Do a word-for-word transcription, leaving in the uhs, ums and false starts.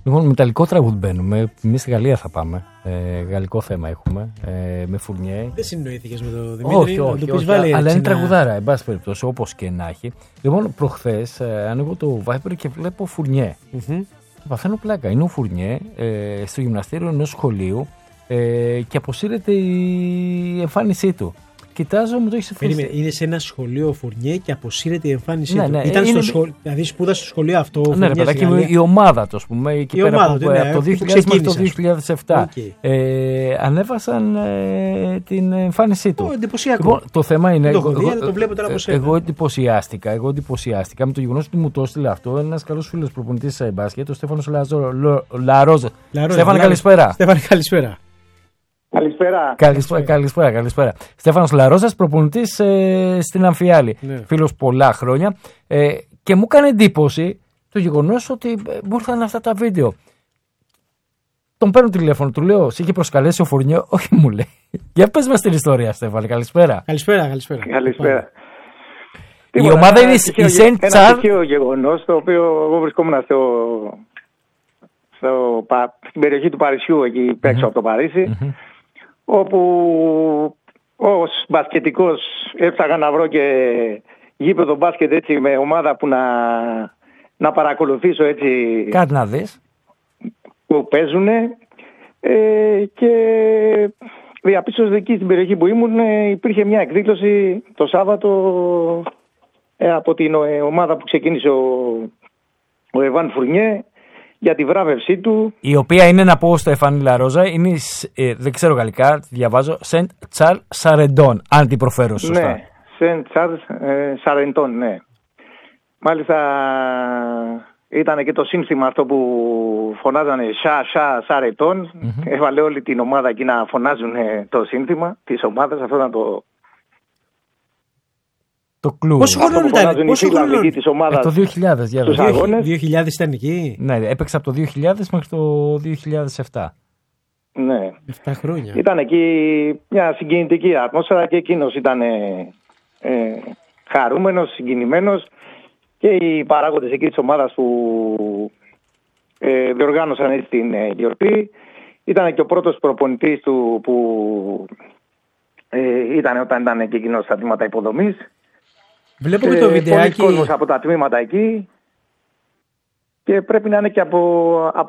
Λοιπόν, μεταλλικό τραγούδι μπαίνουμε. Εμείς στη Γαλλία θα πάμε. Ε, γαλλικό θέμα έχουμε. Ε, με Φουρνιέ. Δεν συνοήθηκες με τον Δημήτρη. Όχι, όχι, το όχι, βάλει αλλά είναι να... τραγουδάρα, εν πάση περιπτώσει, όπως και να έχει. Λοιπόν, προχθές ε, ανοίγω το Viber και βλέπω Φουρνιέ. Mm-hmm. Παθαίνω πλάκα. Είναι ο Φουρνιέ ε, στο γυμναστήριο ενός σχολείου ε, και αποσύρεται η εμφάνισή του. Κοιτάζω, μου το έχει συμφωνήσει. Είναι σε ένα σχολείο Φουρνιέ και αποσύρεται η εμφάνισή ναι, του. Ναι, Ήταν είναι... στο σχολείο, δηλαδή σπούδασε στο σχολείο αυτό. Ναι, ρε παιδάκι, η ομάδα του, α πούμε, εκεί η πέρα ομάδα, από, ναι, από το δύο χιλιάδες μέχρι το δύο χιλιάδες επτά. Okay. Ε, ανέβασαν ε, την εμφάνισή του. Oh, εντυπωσιακό. Λοιπόν, το θέμα είναι. Το έχω δει, αλλά το βλέπω τώρα από εγώ εντυπωσιάστηκα, εγώ εντυπωσιάστηκα με το γεγονός ότι μου το έστειλε αυτό ένας καλός φίλος προπονητής σε μπάσκετ, ο Στέφανος Λαρόζα. Στέφανε, καλησπέρα. Στέφανε, καλησπέρα. Καλησπέρα. Καλησπέρα, καλησπέρα, καλησπέρα. Στέφανος Λαρόζας, προπονητής ε, στην Αμφιάλη. Ναι. Φίλος πολλά χρόνια. Ε, και μου έκανε εντύπωση το γεγονός ότι ε, μου ήρθαν αυτά τα βίντεο. Τον παίρνω τηλέφωνο, του λέω: σε είχε προσκαλέσει ο Φουρνιέ? Όχι, μου λέει. Για πες μας την ιστορία, Στέφανε. Καλησπέρα. Καλησπέρα, καλησπέρα. Καλησπέρα. Η Τίποτα, ομάδα είναι η Σεντ Τσάρ. Ένα τυχαίο γεγονός, το οποίο εγώ βρισκόμουν στο, στο, στην περιοχή του Παρισιού, εκεί mm-hmm. έξω από το Παρίσι. Mm-hmm. Όπου ως μπασκετικός έψαγα να βρω και γήπεδο μπάσκετ έτσι με ομάδα που να, να παρακολουθήσω έτσι. Κάτι να δεις. Που παίζουνε ε, και διαπίστωσα εκεί στην περιοχή που ήμουν ε, υπήρχε μια εκδήλωση το Σάββατο ε, από την ε, ομάδα που ξεκίνησε ο, ο Εβάν Φουρνιέ για τη βράβευσή του. Η οποία είναι, να πω στο Στέφανη Λαρόζα, είναι, ε, δεν ξέρω γαλλικά, διαβάζω, Σεντ Τσάρ Σαρεντών, αν την προφέρω σωστά. Ναι, Σεντ Τσάρ Σαρεντών, ναι. Μάλιστα ήταν και το σύνθημα αυτό που φωνάζανε Σα, Σα, Σαρετών. Mm-hmm. Έβαλε όλη την ομάδα εκεί να φωνάζουν το σύνθημα της ομάδας. Αυτό ήταν το... Το κλου. Πόσο χρόνο ήταν, πόσο χρόνο της ομάδας ε, το δύο χιλιάδες, στους αγώνες. δύο χιλιάδες ήταν εκεί. Ναι, έπαιξε από το δύο χιλιάδες μέχρι το δύο χιλιάδες επτά. Ναι. επτά χρόνια. Ήταν εκεί μια συγκινητική ατμόσφαιρα και εκείνος ήταν ε, ε, χαρούμενος, συγκινημένος και οι παράγοντες εκεί της ομάδας που ε, διοργάνωσαν έτσι την ε, γιορτή. Ήταν και ο πρώτος προπονητής του που ε, ήταν όταν ήταν και εκείνος στα τμήματα υποδομής. Βλέπω και το βιντεάκι. Πολλοί κόσμος από τα τμήματα εκεί και πρέπει να είναι και από, από